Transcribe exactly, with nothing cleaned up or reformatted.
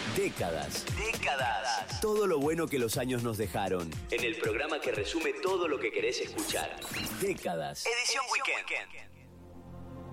Décadas. Décadas. Todo lo bueno que los años nos dejaron. En el programa que resume todo lo que querés escuchar. Décadas. Edición Weekend.